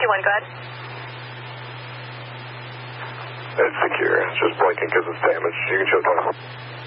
351, go ahead. It's secure. It's just blinking because it's damaged. You can show 20.